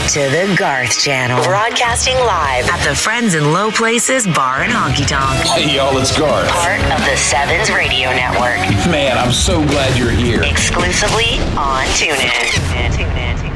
to the Garth Channel. Broadcasting live at the Friends in Low Places Bar and Honky Tonk. Hey, y'all, it's Garth. Part of the Sevens Radio Network. Man, I'm so glad you're here. Exclusively on TuneIn.